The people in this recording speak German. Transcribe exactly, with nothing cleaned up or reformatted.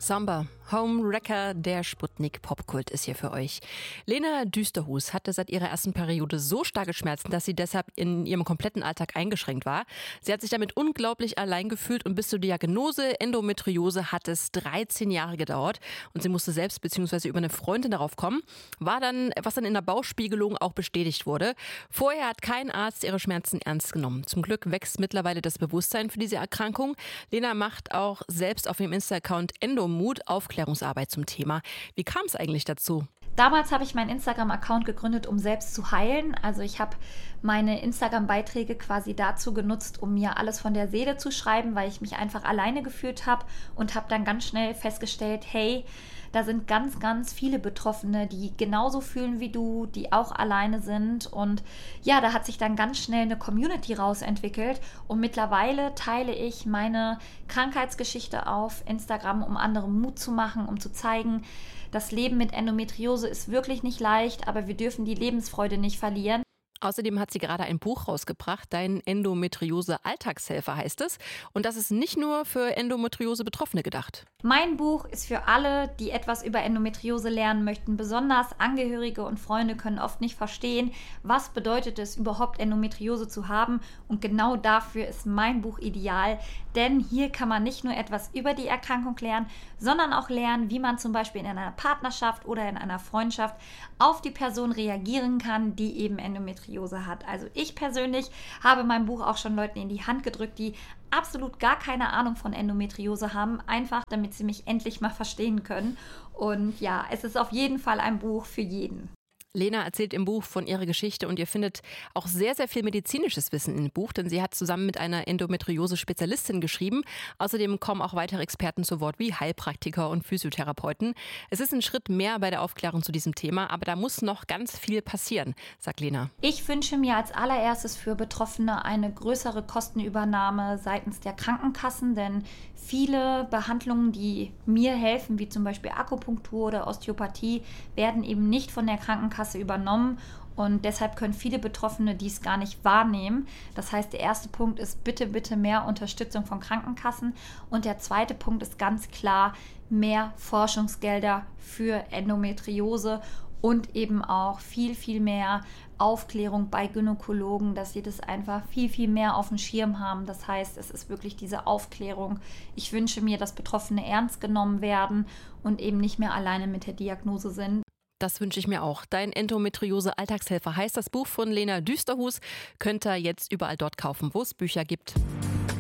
Somber, Homewrecker, der Sputnik-Popkult ist hier für euch. Lena Düsterhus hatte seit ihrer ersten Periode so starke Schmerzen, dass sie deshalb in ihrem kompletten Alltag eingeschränkt war. Sie hat sich damit unglaublich allein gefühlt und bis zur Diagnose Endometriose hat es dreizehn Jahre gedauert und sie musste selbst bzw. über eine Freundin darauf kommen, war dann, was dann in der Bauchspiegelung auch bestätigt wurde. Vorher hat kein Arzt ihre Schmerzen ernst genommen. Zum Glück wächst mittlerweile das Bewusstsein für diese Erkrankung. Lena macht auch selbst auf ihrem Insta-Account Endomut Aufklärungsarbeit zum Thema. Wie kam es eigentlich dazu? Damals habe ich meinen Instagram-Account gegründet, um selbst zu heilen. Also ich habe meine Instagram-Beiträge quasi dazu genutzt, um mir alles von der Seele zu schreiben, weil ich mich einfach alleine gefühlt habe und habe dann ganz schnell festgestellt, hey, da sind ganz, ganz viele Betroffene, die genauso fühlen wie du, die auch alleine sind. Und ja, da hat sich dann ganz schnell eine Community rausentwickelt. Und mittlerweile teile ich meine Krankheitsgeschichte auf Instagram, um anderen Mut zu machen, um zu zeigen, das Leben mit Endometriose ist wirklich nicht leicht, aber wir dürfen die Lebensfreude nicht verlieren. Außerdem hat sie gerade ein Buch rausgebracht, Dein Endometriose-Alltagshelfer heißt es. Und das ist nicht nur für Endometriose-Betroffene gedacht. Mein Buch ist für alle, die etwas über Endometriose lernen möchten. Besonders Angehörige und Freunde können oft nicht verstehen, was bedeutet es überhaupt, Endometriose zu haben. Und genau dafür ist mein Buch ideal. Denn hier kann man nicht nur etwas über die Erkrankung lernen, sondern auch lernen, wie man zum Beispiel in einer Partnerschaft oder in einer Freundschaft auf die Person reagieren kann, die eben Endometriose hat. Also ich persönlich habe mein Buch auch schon Leuten in die Hand gedrückt, die absolut gar keine Ahnung von Endometriose haben, einfach damit sie mich endlich mal verstehen können. Und ja, es ist auf jeden Fall ein Buch für jeden. Lena erzählt im Buch von ihrer Geschichte und ihr findet auch sehr, sehr viel medizinisches Wissen im Buch, denn sie hat zusammen mit einer Endometriose-Spezialistin geschrieben. Außerdem kommen auch weitere Experten zu Wort wie Heilpraktiker und Physiotherapeuten. Es ist ein Schritt mehr bei der Aufklärung zu diesem Thema, aber da muss noch ganz viel passieren, sagt Lena. Ich wünsche mir als allererstes für Betroffene eine größere Kostenübernahme seitens der Krankenkassen, denn viele Behandlungen, die mir helfen, wie zum Beispiel Akupunktur oder Osteopathie, werden eben nicht von der Krankenkasse übernommen und deshalb können viele Betroffene dies gar nicht wahrnehmen. Das heißt, der erste Punkt ist bitte, bitte mehr Unterstützung von Krankenkassen und der zweite Punkt ist ganz klar mehr Forschungsgelder für Endometriose und eben auch viel, viel mehr Aufklärung bei Gynäkologen, dass sie das einfach viel, viel mehr auf dem Schirm haben. Das heißt, es ist wirklich diese Aufklärung. Ich wünsche mir, dass Betroffene ernst genommen werden und eben nicht mehr alleine mit der Diagnose sind. Das wünsche ich mir auch. Dein Endometriose-Alltagshelfer heißt das Buch von Lena Düsterhus. Könnt ihr jetzt überall dort kaufen, wo es Bücher gibt.